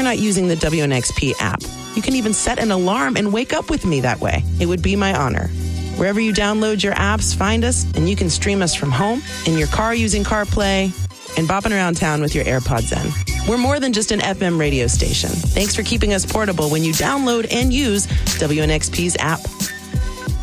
not using the WNXP app. You can even set an alarm and wake up with me that way. It would be my honor. Wherever you download your apps, find us, and you can stream us from home, in your car using CarPlay, and bopping around town with your AirPods in. We're more than just an FM radio station. Thanks for keeping us portable when you download and use WNXP's app.